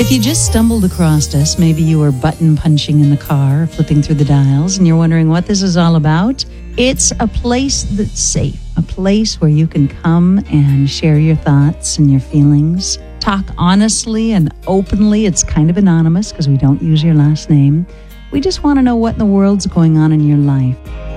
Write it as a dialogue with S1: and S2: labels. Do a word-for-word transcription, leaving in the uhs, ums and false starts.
S1: If you just stumbled across us, maybe you were button punching in the car, flipping through the dials, and you're wondering what this is all about. It's a place that's safe, a place where you can come and share your thoughts and your feelings. Talk honestly and openly. It's kind of anonymous because we don't use your last name. We just want to know what in the world's going on in your life.